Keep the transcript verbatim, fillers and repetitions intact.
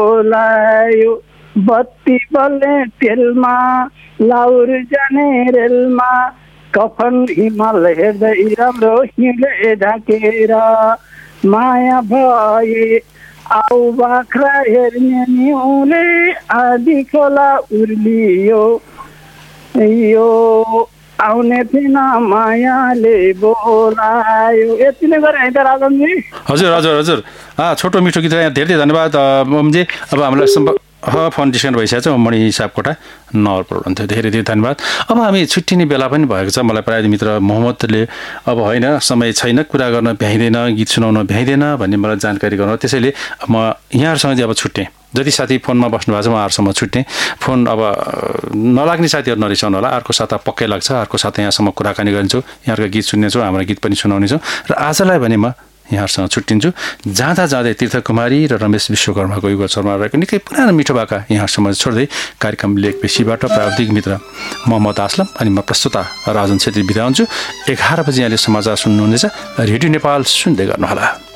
बोलायो बत्ती बल्ने तेलमा लाउर जाने रेलमा कफन हिमाल हेर्दै राम्रो हिँडे ढाकेर माया भए आउ बाख्रा हेर्ने निउले आदि खोला उर्लियो यो आउने थिएन मायाले बोलायो। यति नै गरे है त राजनजी। हजुर हजुर हजुर छोटो मिठो गीत यहाँ धेरै धेरै धन्यवाद ओमजी। अब हामीलाई सम्पर्क फोन डिस्कनेक्ट भइसकेको छ मणि सापकोटा नवलपरासी थियो। धेरै धेरै धन्यवाद। अब हामी छुट्टिने बेला पनि भएको छ। मलाई प्रायः मित्र मोहम्मदले अब होइन समय छैन कुरा गर्न भ्याइँदैन गीत सुनाउन भ्याइँदैन भन्ने मलाई जानकारी गराउनु त्यसैले म यहाँहरूसँग चाहिँ अब छुट्टेँ। जति साथी फोनमा बस्नु भएको छ उहाँहरूसँग छुट्टेँ। फोन अब नलाग्ने साथीहरू नरिसाउनु होला। अर्को साता पक्कै लाग्छ। अर्को साता यहाँसम्म कुराकानी गरिन्छौँ यहाँहरूको गीत सुन्नेछौँ हाम्रो गीत पनि सुनाउनेछौँ र आजलाई भने म यहाँहरूसँग छुट्टिन्छु। जाँदा जाँदै तीर्थ कुमारी र रमेश विश्वकर्माको युगल शर्मा रहेको निकै पुरानो मिठो भाका यहाँहरूसँग छोड्दै कार्यक्रम लेख पेशीबाट प्राविधिक मित्र मोहम्मद असलम अनि म प्रस्तुता राजन छेत्री बिदा हुन्छु। एघार बजी यहाँले समाचार सुन्नुहुनेछ। रेडियो नेपाल सुन्दै गर्नुहोला।